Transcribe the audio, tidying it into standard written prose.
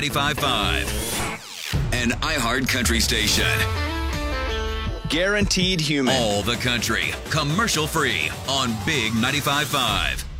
95.5. An iHeart Country station. Guaranteed human. All the country, commercial free on Big 95.5.